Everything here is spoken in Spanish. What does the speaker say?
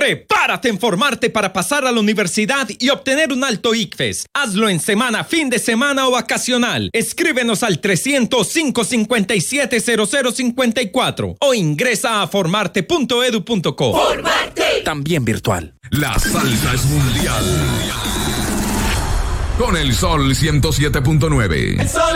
Prepárate en formarte para pasar a la universidad y obtener un alto ICFES. Hazlo en semana, fin de semana o vacacional. Escríbenos al 300-557-0054 o ingresa a formarte.edu.co. ¡Formarte! También virtual. La salsa es mundial. Con el Sol 107.9.